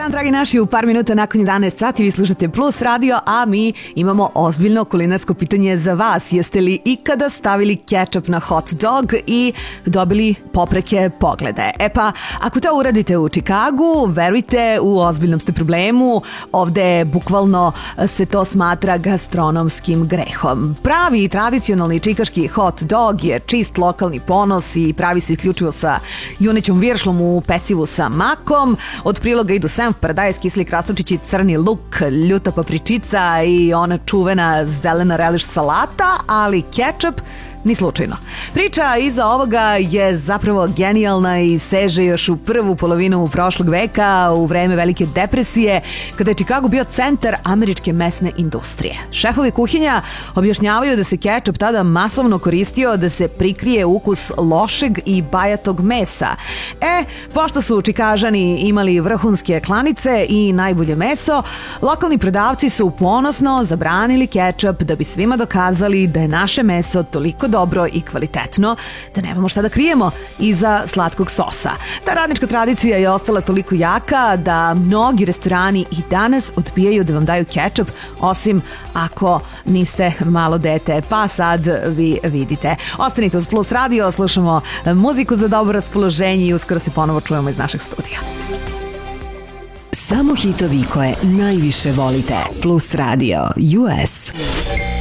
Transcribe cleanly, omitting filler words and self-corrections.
dan, dragi naši, u par minuta nakon 11 sati vi slušate Plus radio, a mi imamo ozbiljno kulinarsko pitanje za vas. Jeste li ikada stavili kečap na hot dog i dobili popreke poglede? E pa, ako to uradite u Čikagu, verujte, u ozbiljnom ste problemu. Ovde bukvalno se to smatra gastronomskim grehom. Pravi tradicionalni čikaški hot dog je čist lokalni ponos i pravi se isključivo sa junećom viršlom u pecivu sa makom. Od priloga idu senf, paradajz, kiseli krastavčići, crni luk, ljuta papričica i ona čuvena zelena reliš salata, ali kečap ni slučajno. Priča iza ovoga je zapravo genijalna i seže još u prvu polovinu prošlog veka, u vreme Velike depresije, kada je Čikago bio centar američke mesne industrije. Šefovi kuhinja objašnjavaju da se kečap tada masovno koristio da se prikrije ukus lošeg i bajatog mesa. Pošto su Čikažani imali vrhunske klanice i najbolje meso, lokalni prodavci su ponosno zabranili kečap da bi svima dokazali da je naše meso toliko dobro i kvalitetno da nemamo šta da krijemo iza slatkog sosa. Ta radnička tradicija je ostala toliko jaka da mnogi restorani i danas odbijaju da vam daju kečap, osim ako niste malo dete, pa sad vi vidite. Ostanite uz Plus radio, slušamo muziku za dobro raspoloženje i uskoro se ponovo čujemo iz našeg studija. Samo hitovi koje najviše volite. Plus radio US.